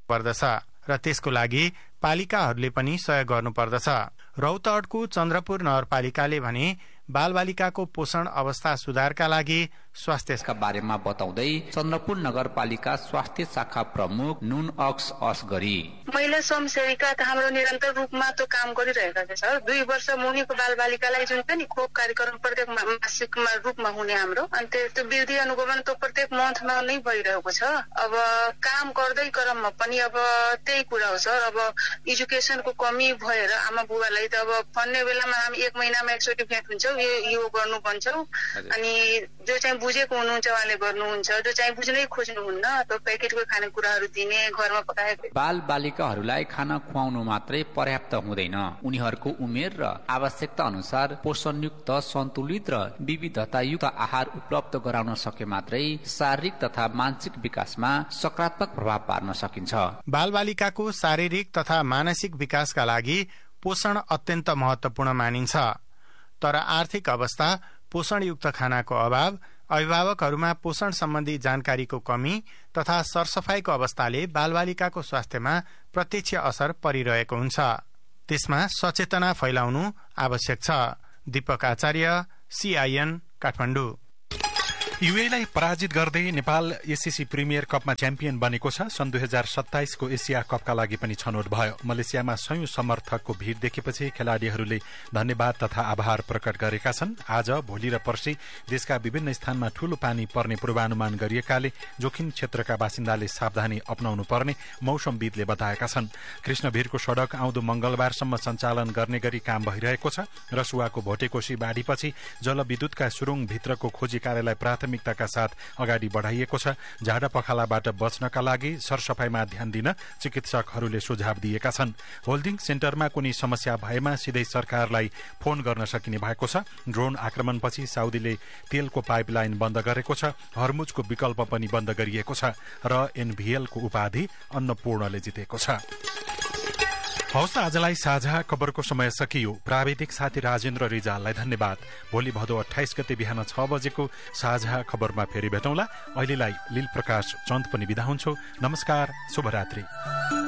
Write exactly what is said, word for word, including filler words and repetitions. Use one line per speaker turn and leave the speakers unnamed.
पर्दछ र त्यसको लागि पालिकाहरूले पनि सहयोग गर्नुपर्दछ। रौतहटको चन्द्रपुर नगरपालिकाले भने बालबालिकाको पोषण अवस्था सुधारका लागि स्वास्थ्यका
बारेमा बताउँदै चन्द्रपुर नगरपालिका स्वास्थ्य शाखा प्रमुख नुन अक्स असगरी
महिला स्वयंसेविका त हाम्रो निरन्तर रूपमा त्यो काम गरिरहेका छ सर। दुई वर्ष मुनिको बालबालिकालाई जुन पनि खोप कार्यक्रम प्रत्येक मासिक रूपमा हुने हाम्रो अनि त्यो वृद्धि अनुगमन त प्रत्येक मन्थमा नै भइरहेको छ। अब काम गर्दै क्रममा पनि अब त्यही कुरा हो सर। अब एजुकेसनको कमी भएर आमा बुबालाई त अब भन्ने बेलामा हामी एक महिनामा एकचोटि भेट हुन्छौँ, यो यो गर्नु भन्छौँ अनि जो चाहिँ बुझेको हुनुहुन्छ उहाँले गर्नुहुन्छ, जो चाहिँ बुझ्नै खोज्नुहुन्न त्यो प्याकेटको खानेकुराहरू दिने, घरमा पकाएको।
बाल बालिकाहरूलाई खाना खुवाउनु मात्रै पर्याप्त हुँदैन, उनीहरूको उमेर र आवश्यकता अनुसार पोषणयुक्त, सन्तुलित र विविधतायुक्त आहार उपलब्ध गराउन सके मात्रै शारीरिक तथा मानसिक विकासमा सकारात्मक प्रभाव पार्न सकिन्छ।
बालबालिकाको शारीरिक तथा मानसिक विकासका लागि पोषण अत्यन्त महत्वपूर्ण मानिन्छ। तर आर्थिक अवस्था, पोषणयुक्त खानाको अभाव, अभिभावकहरूमा पोषण सम्बन्धी जानकारीको कमी तथा सरसफाईको अवस्थाले बालबालिकाको स्वास्थ्यमा प्रत्यक्ष असर परिरहेको हुन्छ। त्यसमा सचेतना फैलाउनु आवश्यक छ। दीपक आचार्य, सीआईएन, काठमाडौँ।
युएलाई पराजित गर्दै नेपाल एससीसी प्रिमियर कपमा च्याम्पियन बनेको छ। सन् दुई हजार सत्ताइसको एसिया कपका लागि पनि छनौट भयो। मलेसियामा सयौं समर्थकको भीड़ देखेपछि खेलाड़ीहरूले धन्यवाद तथा आभार प्रकट गरेका छन्। आज, भोलि र पर्सि देशका विभिन्न स्थानमा ठूलो पानी पर्ने पूर्वानुमान गरिएकाले जोखिम क्षेत्रका बासिन्दाले सावधानी अपनाउनु पर्ने मौसमविदले बताएका छन्। कृष्णभिरको सड़क आउँदो मंगलबारसम्म सञ्चालन गर्ने गरी काम भइरहेको छ। रसुवाको भोटेकोशी बाढ़ीपछि जलविद्युतका सुरुङ भित्रको खोजी कार्यालय प्राथमिक प्राथमिकताका साथ अगाडि बढ़ाइएको छ। झाडा पखालाबाट बच्नका लागि सरसफाईमा ध्यान दिन चिकित्सकहरूले सुझाव दिएका छन्। होल्डिङ सेन्टरमा कुनै समस्या भएमा सिधै सरकारलाई फोन गर्न सकिने भएको छ। ड्रोन आक्रमणपछि साउदीले तेलको पाइपलाइन बन्द गरेको छ। हर्मुजको विकल्प पनि बन्द गरिएको छ र एनभीएलको उपाधि अन्नपूर्णले जितेको छ। हौस्, आजलाई साझा खबरको समय सकियो। प्राविधिक साथी राजेन्द्र रिजाललाई धन्यवाद। भोलि भदौ अठाइस गते बिहान छ बजेको साझा खबरमा फेरि भेटौँला। अहिलेलाई लील प्रकाश चन्द पनि बिदा हुन्छु। नमस्कार, शुभरात्रि।